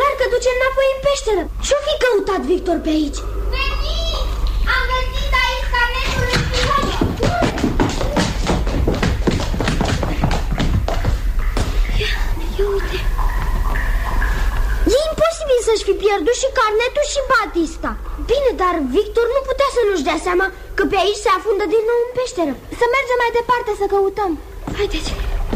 clar că duce înapoi în peșteră. Ce-o fi căutat Victor pe aici? Veniți! Am găsit aici carnetul lui Pilot. Ia uite. E imposibil să-și fi pierdut și carnetul și Batista. Bine, dar Victor nu putea să nu-și dea seama că pe aici se afundă din nou în peșteră. Să mergem mai departe să căutăm. Haideți.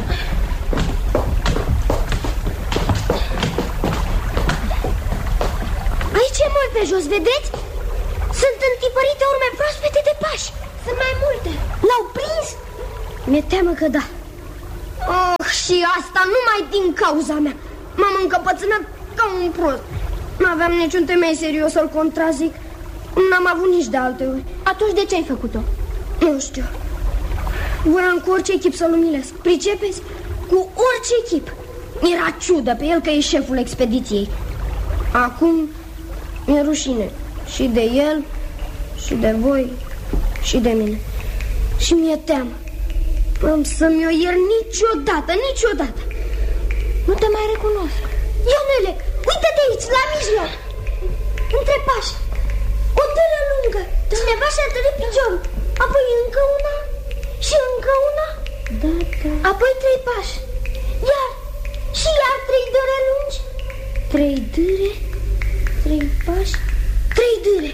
Aici e mult pe jos, vedeți? Sunt întipărite urme proaspete de pași. Sunt mai multe. L-au prins? Mi-e teamă că da. Oh, și asta numai din cauza mea. M-am încăpățânat ca un prost. N-aveam niciun temei serios să-l contrazic. N-am avut nici de alte ori. Atunci de ce ai făcut-o? Nu știu. Voiam cu orice echip să-l umilesc. Pricepeți? Cu orice echip. Mi-era ciudă pe el că e șeful expediției. Acum mi-e rușine. Și de el, și de voi, și de mine. Și mi-e teamă. Am să-mi o iert niciodată, niciodată. Nu te mai recunosc. Ionele, uite-te aici, la mijloc. Între pași. O târă lungă. Cineva și-a târât piciorul. Apoi încă una și încă una. Da. Apoi 3 pași. Iar și iar 3 dâre lungi. 3 dâre, 3 pași, 3 dâre.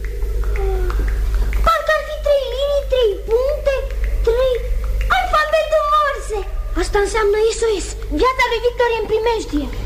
Parcă ar fi 3 linii, 3 puncte, 3... alfabetul Morse. Asta înseamnă SOS. Viața lui Victor e în primejdie.